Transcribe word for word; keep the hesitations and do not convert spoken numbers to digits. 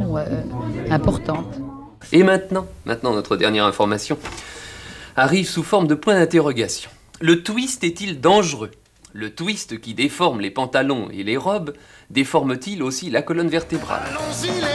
information euh, importante. Et maintenant, maintenant notre dernière information arrive sous forme de point d'interrogation. Le twist est-il dangereux? Le twist qui déforme les pantalons et les robes déforme-t-il aussi la colonne vertébrale?